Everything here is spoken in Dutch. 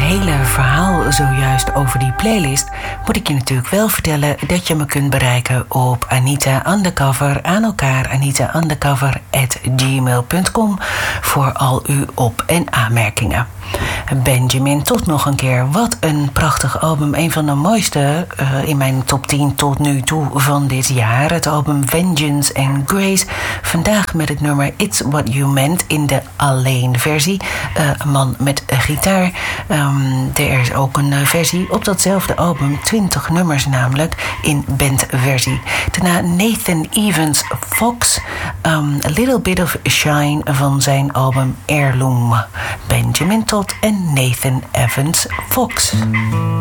hele verhaal zojuist over die playlist, moet ik je natuurlijk wel vertellen dat je me kunt bereiken op Anita Undercover, aan elkaar anitaundercover@gmail.com voor al uw op- en aanmerkingen. Benjamin, tot nog een keer. Wat een prachtig album. Een van de mooiste in mijn top 10 tot nu toe van dit jaar. Het album Vengeance and Grace. Vandaag met het nummer It's What You Meant in de alleen versie. Een man met een gitaar. Er is ook een versie op datzelfde album. 20 nummers namelijk in bandversie. Daarna Nathan Evans Fox. A Little Bit of Shine van zijn album Heirloom. Benjamin Todd en Nathan Evans Fox.